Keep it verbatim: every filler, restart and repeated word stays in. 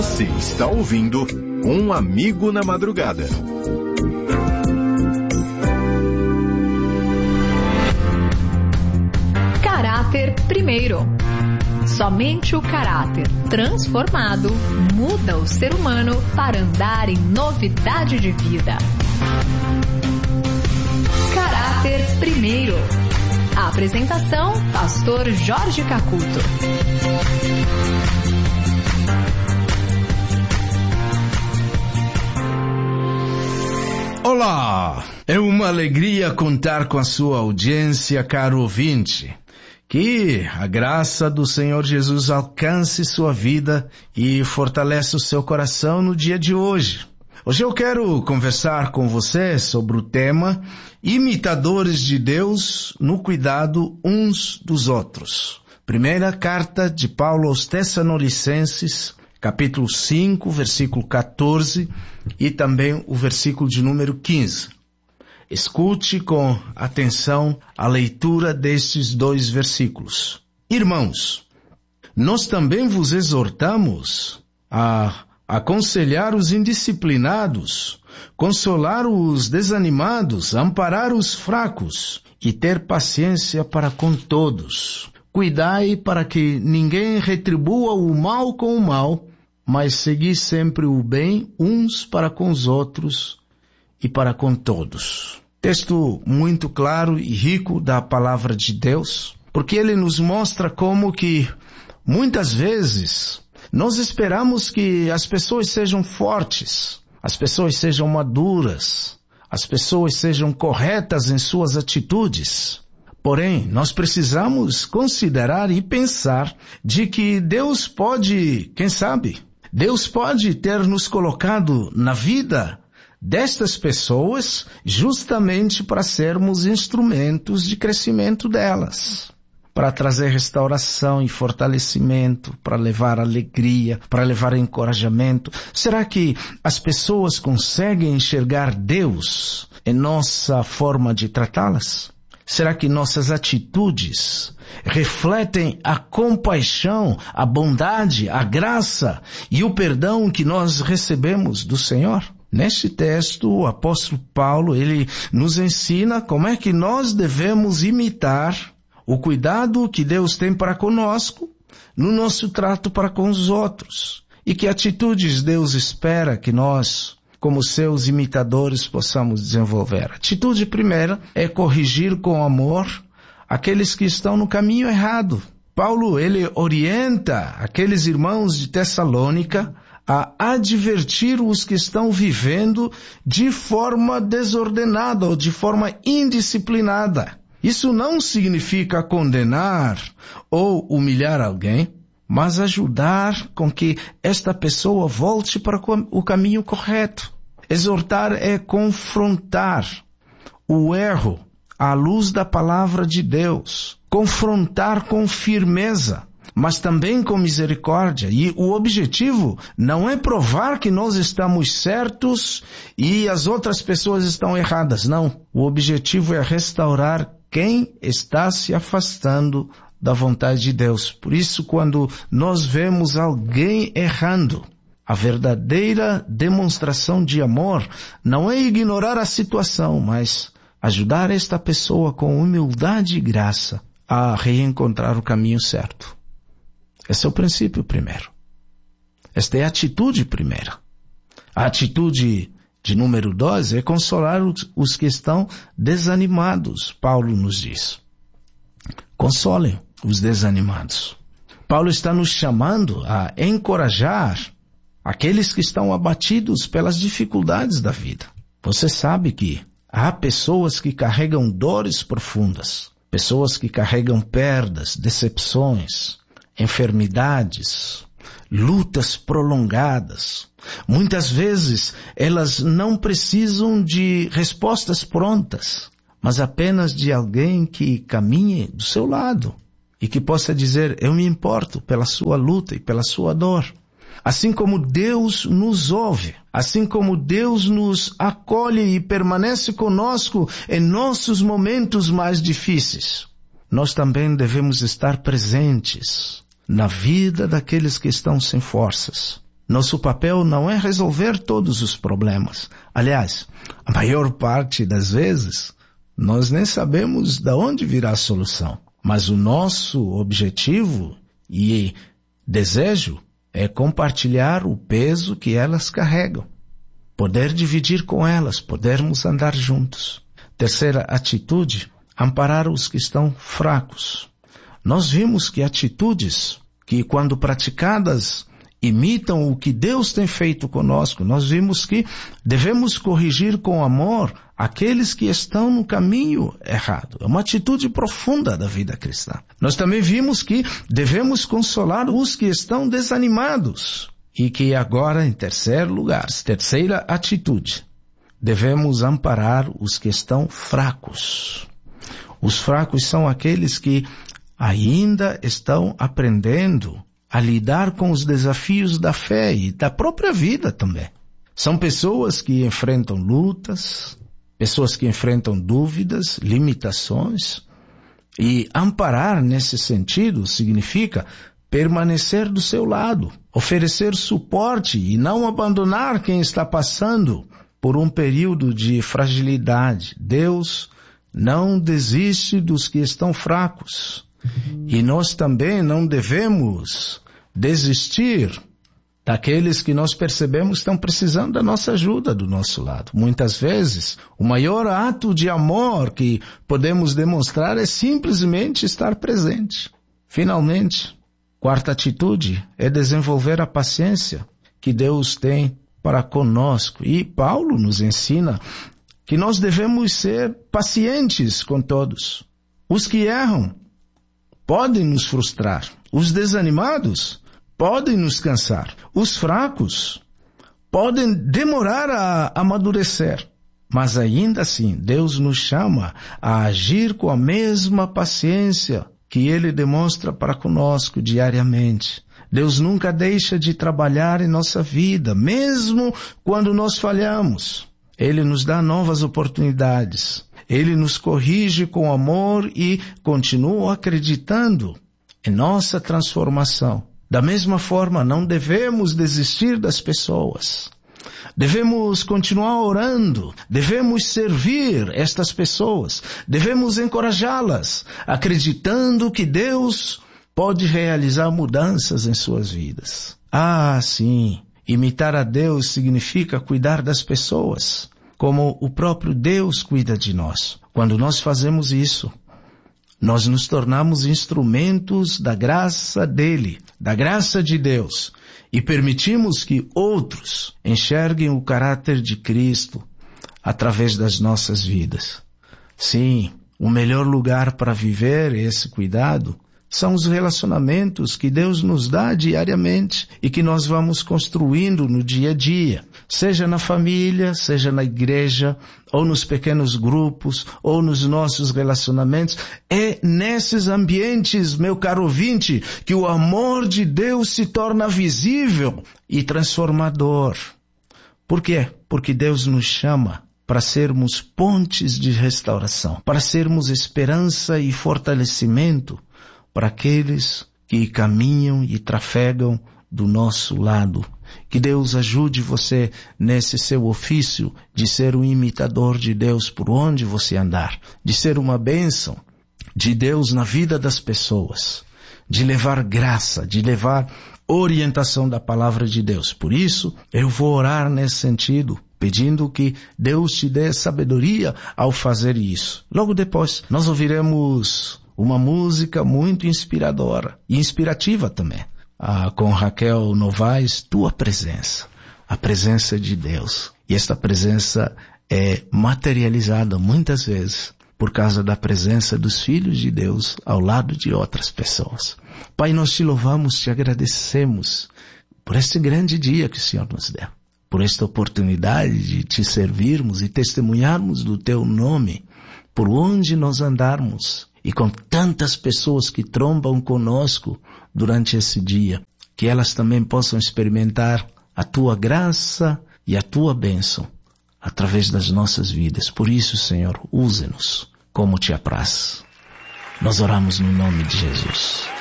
Você está ouvindo Um Amigo na Madrugada. Caráter primeiro. Somente o caráter transformado muda o ser humano para andar em novidade de vida. Caráter primeiro. A apresentação, pastor Jorge Cacuto. Olá! É uma alegria contar com a sua audiência, caro ouvinte. Que a graça do Senhor Jesus alcance sua vida e fortaleça o seu coração no dia de hoje. Hoje eu quero conversar com você sobre o tema Imitadores de Deus no cuidado uns dos outros. Primeira carta de Paulo aos Tessalonicenses, capítulo cinco, versículo quatorze e também o versículo de número quinze. Escute com atenção a leitura destes dois versículos. Irmãos, nós também vos exortamos a aconselhar os indisciplinados, consolar os desanimados, amparar os fracos e ter paciência para com todos. Cuidai para que ninguém retribua o mal com o mal, mas segui sempre o bem uns para com os outros e para com todos. Texto muito claro e rico da palavra de Deus, porque ele nos mostra como que muitas vezes nós esperamos que as pessoas sejam fortes, as pessoas sejam maduras, as pessoas sejam corretas em suas atitudes. Porém, nós precisamos considerar e pensar de que Deus pode, quem sabe, Deus pode ter nos colocado na vida destas pessoas justamente para sermos instrumentos de crescimento delas, para trazer restauração e fortalecimento, para levar alegria, para levar encorajamento. Será que as pessoas conseguem enxergar Deus em nossa forma de tratá-las? Será que nossas atitudes refletem a compaixão, a bondade, a graça e o perdão que nós recebemos do Senhor? Neste texto, o apóstolo Paulo, ele nos ensina como é que nós devemos imitar o cuidado que Deus tem para conosco no nosso trato para com os outros. E que atitudes Deus espera que nós, como seus imitadores, possamos desenvolver. A atitude primeira é corrigir com amor aqueles que estão no caminho errado. Paulo, ele orienta aqueles irmãos de Tessalônica a advertir os que estão vivendo de forma desordenada ou de forma indisciplinada. Isso não significa condenar ou humilhar alguém, mas ajudar com que esta pessoa volte para o caminho correto. Exortar é confrontar o erro à luz da palavra de Deus. Confrontar com firmeza, mas também com misericórdia. E o objetivo não é provar que nós estamos certos e as outras pessoas estão erradas, não. O objetivo é restaurar quem está se afastando da vontade de Deus. Por isso, quando nós vemos alguém errando, a verdadeira demonstração de amor não é ignorar a situação, mas ajudar esta pessoa com humildade e graça a reencontrar o caminho certo. Esse é o princípio primeiro. Esta é a atitude primeira. A atitude de número dois é consolar os, os que estão desanimados, Paulo nos diz. Consolem os desanimados. Paulo está nos chamando a encorajar aqueles que estão abatidos pelas dificuldades da vida. Você sabe que há pessoas que carregam dores profundas, pessoas que carregam perdas, decepções, enfermidades, lutas prolongadas. Muitas vezes elas não precisam de respostas prontas, mas apenas de alguém que caminhe do seu lado e que possa dizer: eu me importo pela sua luta e pela sua dor. Assim como Deus nos ouve, assim como Deus nos acolhe e permanece conosco em nossos momentos mais difíceis, nós também devemos estar presentes na vida daqueles que estão sem forças. Nosso papel não é resolver todos os problemas. Aliás, a maior parte das vezes, nós nem sabemos de onde virá a solução. Mas o nosso objetivo e desejo é compartilhar o peso que elas carregam. Poder dividir com elas, podermos andar juntos. Terceira atitude, amparar os que estão fracos. Nós vimos que atitudes que, quando praticadas, imitam o que Deus tem feito conosco. Nós vimos que devemos corrigir com amor aqueles que estão no caminho errado. É uma atitude profunda da vida cristã. Nós também vimos que devemos consolar os que estão desanimados. E que agora, em terceiro lugar, terceira atitude, devemos amparar os que estão fracos. Os fracos são aqueles que ainda estão aprendendo a lidar com os desafios da fé e da própria vida também. São pessoas que enfrentam lutas, pessoas que enfrentam dúvidas, limitações, e amparar nesse sentido significa permanecer do seu lado, oferecer suporte e não abandonar quem está passando por um período de fragilidade. Deus não desiste dos que estão fracos. E nós também não devemos desistir daqueles que nós percebemos estão precisando da nossa ajuda do nosso lado. Muitas vezes, o maior ato de amor que podemos demonstrar é simplesmente estar presente. Finalmente, quarta atitude é desenvolver a paciência que Deus tem para conosco. E Paulo nos ensina que nós devemos ser pacientes com todos. Os que erram podem nos frustrar. Os desanimados podem nos cansar. Os fracos podem demorar a amadurecer. Mas ainda assim, Deus nos chama a agir com a mesma paciência que Ele demonstra para conosco diariamente. Deus nunca deixa de trabalhar em nossa vida, mesmo quando nós falhamos. Ele nos dá novas oportunidades. Ele nos corrige com amor e continua acreditando em nossa transformação. Da mesma forma, não devemos desistir das pessoas. Devemos continuar orando, devemos servir estas pessoas, devemos encorajá-las, acreditando que Deus pode realizar mudanças em suas vidas. Ah, sim, imitar a Deus significa cuidar das pessoas, como o próprio Deus cuida de nós. Quando nós fazemos isso, nós nos tornamos instrumentos da graça dele, da graça de Deus, e permitimos que outros enxerguem o caráter de Cristo através das nossas vidas. Sim, o melhor lugar para viver esse cuidado são os relacionamentos que Deus nos dá diariamente e que nós vamos construindo no dia a dia, seja na família, seja na igreja, ou nos pequenos grupos, ou nos nossos relacionamentos. É nesses ambientes, meu caro ouvinte, que o amor de Deus se torna visível e transformador. Por quê? Porque Deus nos chama para sermos pontes de restauração, para sermos esperança e fortalecimento para aqueles que caminham e trafegam do nosso lado. Que Deus ajude você nesse seu ofício de ser um imitador de Deus por onde você andar, de ser uma bênção de Deus na vida das pessoas, de levar graça, de levar orientação da palavra de Deus. Por isso, eu vou orar nesse sentido, pedindo que Deus te dê sabedoria ao fazer isso. Logo depois, nós ouviremos uma música muito inspiradora e inspirativa também, ah, com Raquel Novaes, Tua Presença, a presença de Deus. E esta presença é materializada muitas vezes por causa da presença dos filhos de Deus ao lado de outras pessoas. Pai, nós te louvamos, te agradecemos por este grande dia que o Senhor nos deu, por esta oportunidade de te servirmos e testemunharmos do teu nome por onde nós andarmos, e com tantas pessoas que trombam conosco durante esse dia, que elas também possam experimentar a tua graça e a tua bênção através das nossas vidas. Por isso, Senhor, use-nos como te apraz. Nós oramos no nome de Jesus.